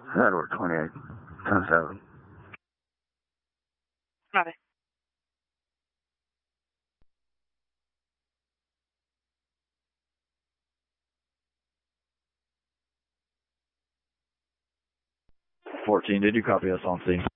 Edward 28, 10-7. Copy. Did you copy us on scene?